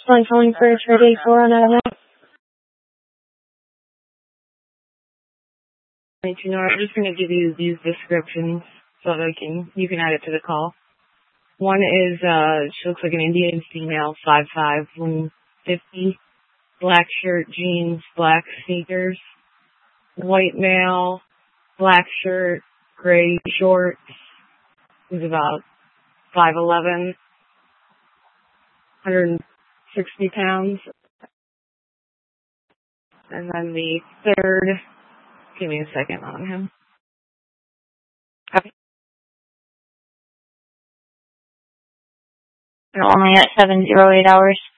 Line calling for a trade 4 on Idaho. I'm just going to give you these descriptions so that you can add it to the call. One is, she looks like an Indian female, 5'5", 150, black shirt, jeans, black sneakers. White male, black shirt, gray shorts. He's about 5'11", 160 pounds. And then the third, give me a second on him. Okay. You're only at 708 hours.